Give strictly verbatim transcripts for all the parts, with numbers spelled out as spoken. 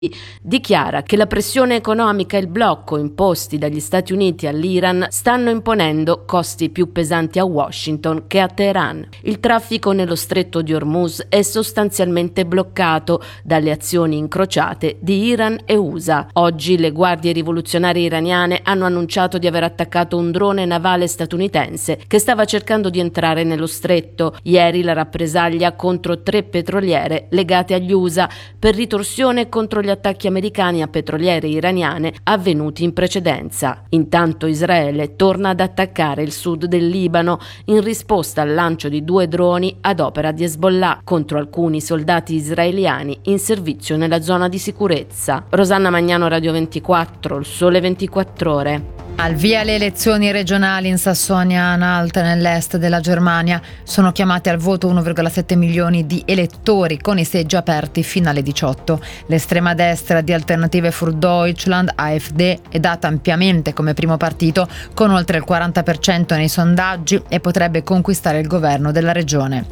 dichiara che la pressione economica e il blocco imposti dagli Stati Uniti all'Iran stanno imponendo costi più pesanti a Washington che a Teheran. Il traffico nello stretto di Hormuz è sostanzialmente bloccato dalle azioni incrociate di Iran e U S A. Oggi le guardie rivoluzionarie iraniane hanno annunciato di aver attaccato un drone navale statunitense che stava cercando di entrare nello stretto. Ieri la rappresaglia contro tre petroliere legate agli U S A per ritorsione contro gli attacchi americani a petroliere iraniane avvenuti in precedenza. Intanto Israele torna ad attaccare il sud del Libano in risposta al lancio di due droni ad opera di Hezbollah contro alcuni soldati israeliani in servizio nella zona di sicurezza. Rosanna Magnano, Radio ventiquattro, Il Sole ventiquattro Ore. Al via le elezioni regionali in Sassonia-Anhalt nell'est della Germania. Sono chiamati al voto uno virgola sette milioni di elettori con i seggi aperti fino alle diciotto. L'estrema destra di Alternative für Deutschland, A F D, è data ampiamente come primo partito con oltre il quaranta per cento nei sondaggi e potrebbe conquistare il governo della regione.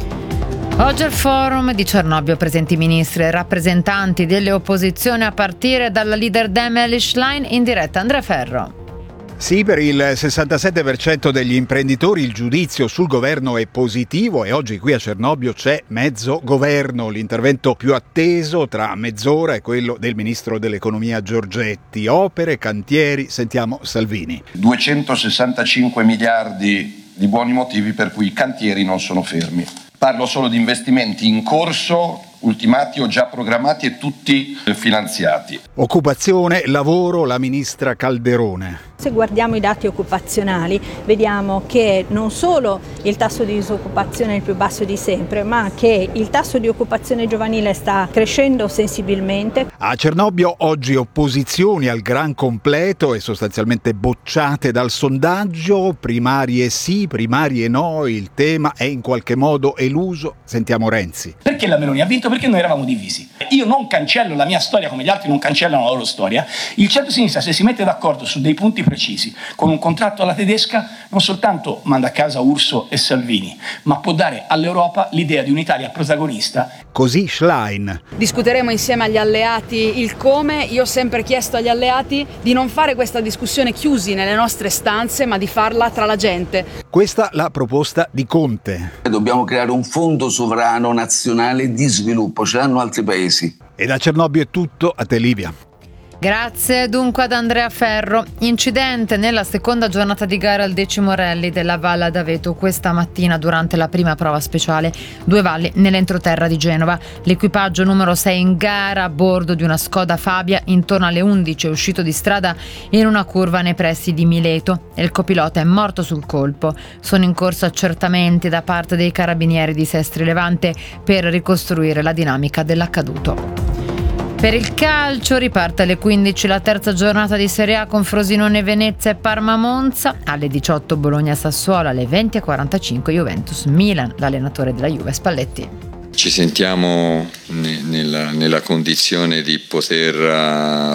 Oggi al forum di Cernobbio presenti ministri e rappresentanti delle opposizioni a partire dalla leader Dem Eilish-Line in diretta. Andrea Ferro. Sì, per il sessantasette per cento degli imprenditori il giudizio sul governo è positivo e oggi qui a Cernobbio c'è mezzo governo. L'intervento più atteso tra mezz'ora è quello del ministro dell'economia Giorgetti. Opere, cantieri, sentiamo Salvini. duecentosessantacinque miliardi di buoni motivi per cui i cantieri non sono fermi. Parlo solo di investimenti in corso, ultimati o già programmati e tutti finanziati. Occupazione, lavoro, la ministra Calderone. Se guardiamo i dati occupazionali vediamo che non solo il tasso di disoccupazione è il più basso di sempre, ma che il tasso di occupazione giovanile sta crescendo sensibilmente. A Cernobbio oggi opposizioni al gran completo e sostanzialmente bocciate dal sondaggio, primarie sì, primarie no, il tema è in qualche modo eluso. Sentiamo Renzi. Perché la Meloni ha vinto? Perché noi eravamo divisi. Io non cancello la mia storia come gli altri non cancellano la loro storia. Il centro-sinistra, se si mette d'accordo su dei punti precisi, con un contratto alla tedesca, non soltanto manda a casa Urso e Salvini, ma può dare all'Europa l'idea di un'Italia protagonista. Così Schlein. Discuteremo insieme agli alleati il come. Io ho sempre chiesto agli alleati di non fare questa discussione chiusi nelle nostre stanze, ma di farla tra la gente. Questa la proposta di Conte. Dobbiamo creare un fondo sovrano nazionale di sviluppo, ce l'hanno altri paesi. E da Cernobbio è tutto, a te Livia. Grazie dunque ad Andrea Ferro. Incidente nella seconda giornata di gara al decimo rally della Valle d'Aveto questa mattina durante la prima prova speciale Due Valli nell'entroterra di Genova. L'equipaggio numero sei in gara a bordo di una Skoda Fabia intorno alle undici è uscito di strada in una curva nei pressi di Mileto e il copilota è morto sul colpo. Sono in corso accertamenti da parte dei carabinieri di Sestri Levante per ricostruire la dinamica dell'accaduto. Per il calcio riparte alle quindici la terza giornata di Serie A con Frosinone Venezia e Parma Monza, alle diciotto Bologna Sassuolo, alle venti e quarantacinque Juventus Milan, l'allenatore della Juve Spalletti. Ci sentiamo ne- nella, nella condizione di poter uh,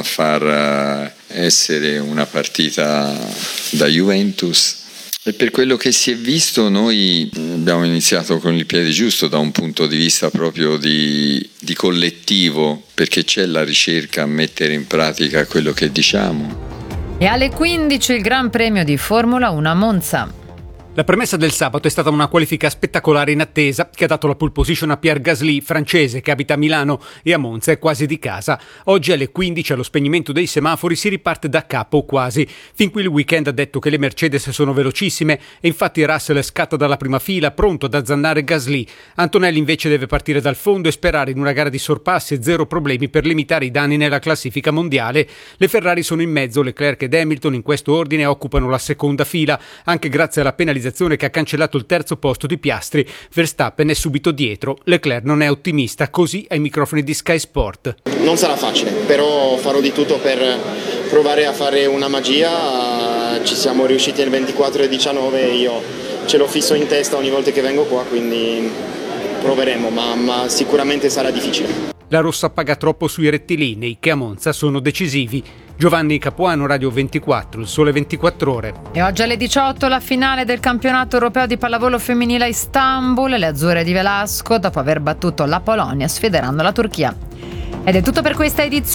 far uh, essere una partita da Juventus. E per quello che si è visto noi abbiamo iniziato con il piede giusto da un punto di vista proprio di, di collettivo, perché c'è la ricerca a mettere in pratica quello che diciamo. E alle quindici il Gran Premio di Formula uno a Monza. La premessa del sabato è stata una qualifica spettacolare in attesa che ha dato la pole position a Pierre Gasly, francese che abita a Milano e a Monza è quasi di casa. Oggi alle quindici allo spegnimento dei semafori si riparte da capo quasi. Fin qui il weekend ha detto che le Mercedes sono velocissime e infatti Russell scatta dalla prima fila pronto ad azzannare Gasly. Antonelli invece deve partire dal fondo e sperare in una gara di sorpassi e zero problemi per limitare i danni nella classifica mondiale. Le Ferrari sono in mezzo, Leclerc ed Hamilton in questo ordine occupano la seconda fila, anche grazie alla penalizzazione che ha cancellato il terzo posto di Piastri. Verstappen è subito dietro. Leclerc non è ottimista, così ai microfoni di Sky Sport. Non sarà facile, però farò di tutto per provare a fare una magia. Ci siamo riusciti nel ventiquattro e diciannove e io ce l'ho fisso in testa ogni volta che vengo qua, quindi proveremo, ma, ma sicuramente sarà difficile. La rossa paga troppo sui rettilinei che a Monza sono decisivi. Giovanni Capuano, Radio ventiquattro, Il Sole ventiquattro Ore. E oggi alle diciotto la finale del campionato europeo di pallavolo femminile a Istanbul. Le azzurre di Velasco, dopo aver battuto la Polonia, sfideranno la Turchia. Ed è tutto per questa edizione.